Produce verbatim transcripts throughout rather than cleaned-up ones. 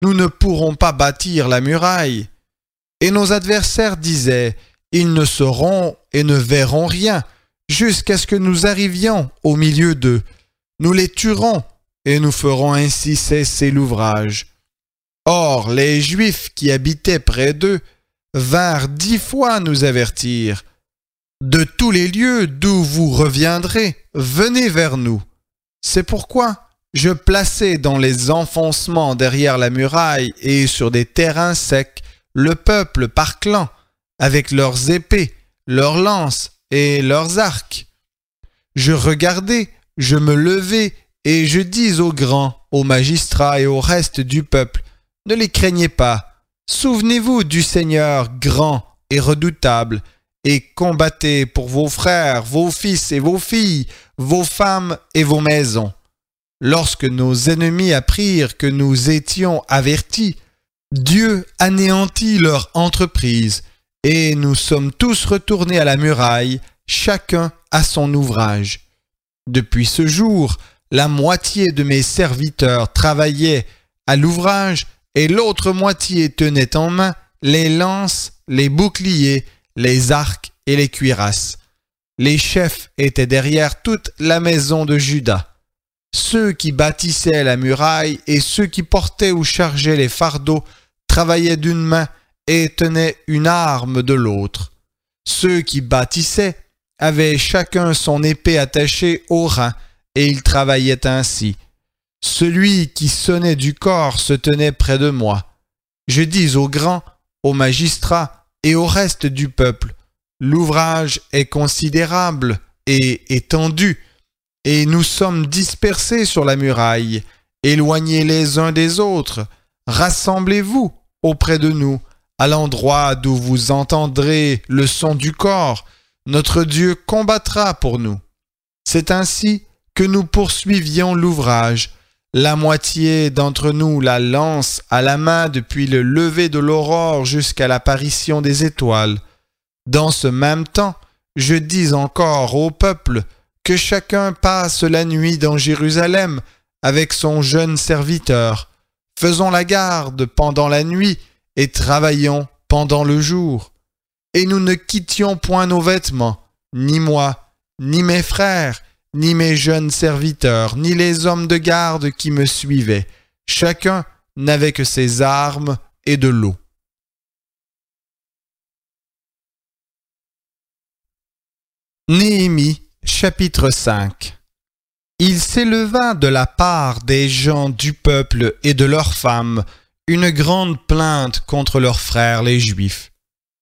nous ne pourrons pas bâtir la muraille. Et nos adversaires disaient, ils ne sauront et ne verront rien, jusqu'à ce que nous arrivions au milieu d'eux. Nous les tuerons, et nous ferons ainsi cesser l'ouvrage. Or, les Juifs qui habitaient près d'eux vinrent dix fois nous avertir. De tous les lieux d'où vous reviendrez, venez vers nous. C'est pourquoi je plaçai dans les enfoncements derrière la muraille et sur des terrains secs le peuple par clans, avec leurs épées, leurs lances et leurs arcs. Je regardai, je me levai, et je dis aux grands, aux magistrats et au reste du peuple, ne les craignez pas, souvenez-vous du Seigneur grand et redoutable, et combattez pour vos frères, vos fils et vos filles, vos femmes et vos maisons. Lorsque nos ennemis apprirent que nous étions avertis, Dieu anéantit leur entreprise, et nous sommes tous retournés à la muraille, chacun à son ouvrage. Depuis ce jour, la moitié de mes serviteurs travaillait à l'ouvrage, et l'autre moitié tenait en main les lances, les boucliers, les arcs et les cuirasses. Les chefs étaient derrière toute la maison de Juda. Ceux qui bâtissaient la muraille et ceux qui portaient ou chargeaient les fardeaux travaillaient d'une main et tenaient une arme de l'autre. Ceux qui bâtissaient avaient chacun son épée attachée au rein, et ils travaillaient ainsi. Celui qui sonnait du corps se tenait près de moi. Je dis aux grands, aux magistrats et au reste du peuple, l'ouvrage est considérable et étendu, et nous sommes dispersés sur la muraille, éloignés les uns des autres. Rassemblez-vous auprès de nous, à l'endroit d'où vous entendrez le son du corps. Notre Dieu combattra pour nous. C'est ainsi que nous poursuivions l'ouvrage. La moitié d'entre nous la lance à la main depuis le lever de l'aurore jusqu'à l'apparition des étoiles. Dans ce même temps, je dis encore au peuple que chacun passe la nuit dans Jérusalem avec son jeune serviteur. Faisons la garde pendant la nuit et travaillons pendant le jour. Et nous ne quittions point nos vêtements, ni moi, ni mes frères, ni mes jeunes serviteurs, ni les hommes de garde qui me suivaient. Chacun n'avait que ses armes et de l'eau. Néhémie, chapitre cinq. Il s'éleva de la part des gens du peuple et de leurs femmes une grande plainte contre leurs frères les Juifs.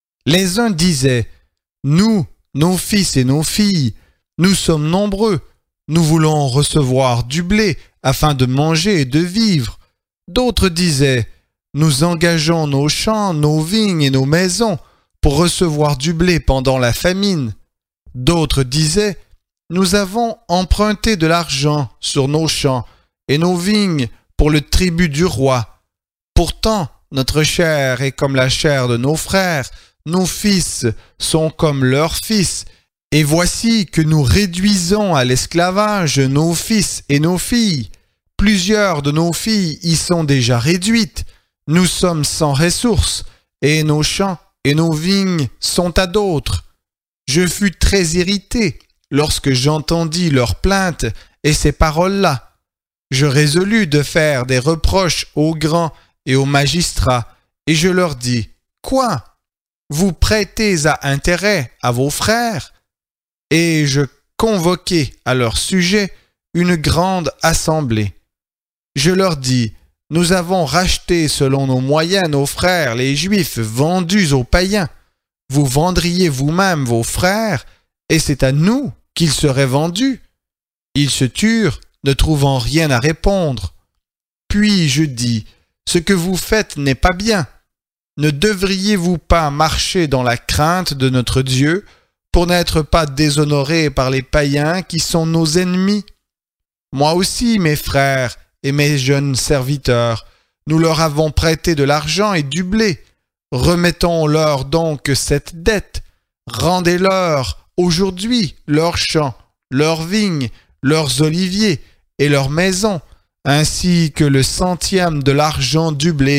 Les uns disaient, « Nous, nos fils et nos filles, nous sommes nombreux, nous voulons recevoir du blé afin de manger et de vivre. » D'autres disaient, « Nous engageons nos champs, nos vignes et nos maisons pour recevoir du blé pendant la famine. » D'autres disaient, « Nous avons emprunté de l'argent sur nos champs et nos vignes pour le tribut du roi. Pourtant, notre chair est comme la chair de nos frères, nos fils sont comme leurs fils, et voici que nous réduisons à l'esclavage nos fils et nos filles. Plusieurs de nos filles y sont déjà réduites. Nous sommes sans ressources, et nos champs et nos vignes sont à d'autres. Je fus très irrité lorsque j'entendis leurs plaintes et ces paroles-là. Je résolus de faire des reproches aux grands et aux magistrats, et je leur dis, « Quoi ? Vous prêtez à intérêt à vos frères ?» Et je convoquai à leur sujet une grande assemblée. Je leur dis, « Nous avons racheté selon nos moyens nos frères, les Juifs, vendus aux païens. Vous vendriez vous-même vos frères, et c'est à nous qu'ils seraient vendus. » Ils se turent, ne trouvant rien à répondre. Puis je dis, « Ce que vous faites n'est pas bien. Ne devriez-vous pas marcher dans la crainte de notre Dieu pour n'être pas déshonorés par les païens qui sont nos ennemis? Moi aussi, mes frères et mes jeunes serviteurs, nous leur avons prêté de l'argent et du blé. Remettons-leur donc cette dette. Rendez-leur aujourd'hui leurs champs, leurs vignes, leurs oliviers et leurs maisons, ainsi que le centième de l'argent du blé